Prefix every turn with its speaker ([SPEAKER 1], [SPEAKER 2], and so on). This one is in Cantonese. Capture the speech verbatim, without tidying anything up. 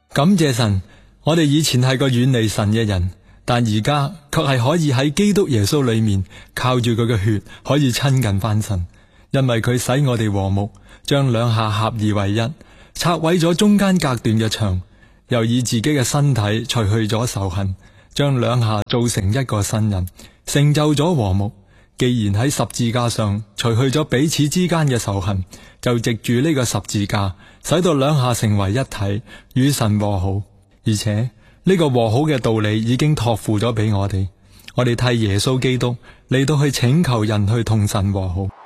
[SPEAKER 1] 感謝神，我哋以前係個遠離神嘅人，但而家卻係可以喺基督耶穌裏面，靠住佢嘅血可以親近翻神，因為佢使我哋和睦，將兩下合而為一，拆毀咗中間隔斷嘅牆，又以自己嘅身體除去咗仇恨，將兩下造成一個新人，成就咗和睦。既然喺十字架上除去咗彼此之間嘅仇恨，就藉住呢個十字架，使到兩下成為一體，與神和好。而且呢個和好嘅道理已經託付咗俾我哋，我哋替耶穌基督嚟到去請求人去同神和好。